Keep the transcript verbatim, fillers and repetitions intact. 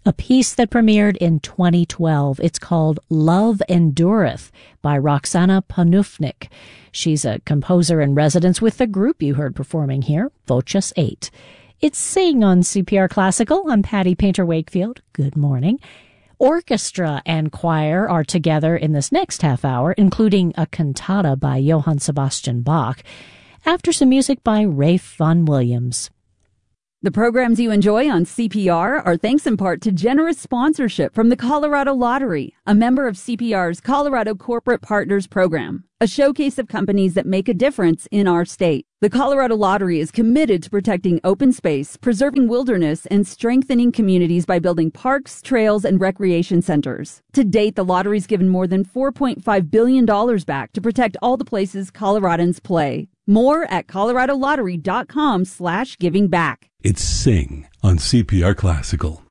a piece that premiered in twenty twelve. It's called Love Endureth by Roxana Panufnik. She's a composer in residence with the group you heard performing here, Voces eight. It's Sing on C P R Classical. I'm Patty Painter-Wakefield. Good morning. Orchestra and choir are together in this next half hour, including a cantata by Johann Sebastian Bach, after some music by Ralph Vaughan Williams. The programs you enjoy on C P R are thanks in part to generous sponsorship from the Colorado Lottery, a member of C P R's Colorado Corporate Partners Program, a showcase of companies that make a difference in our state. The Colorado Lottery is committed to protecting open space, preserving wilderness, and strengthening communities by building parks, trails, and recreation centers. To date, the lottery's given more than four point five billion dollars back to protect all the places Coloradans play. More at coloradolottery.com slash giving back. It's Sing on C P R Classical.